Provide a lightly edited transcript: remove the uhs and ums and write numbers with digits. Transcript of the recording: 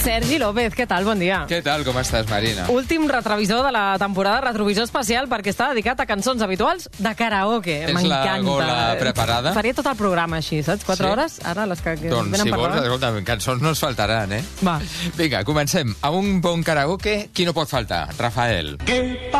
Sergi López, què tal? Bon dia. Què tal, com estàs, Marina? Últim retrovisor de la temporada, retrovisor especial, perquè està dedicat a cançons habituals de karaoke. Tens la gola preparada? Faria tot el programa així, saps? 4 hores, ara les que doncs, venen si per vols, davant. escolta, cançons no es faltaran, eh? Va. Vinga, comencem. A un bon karaoke, qui no pot faltar? Rafael.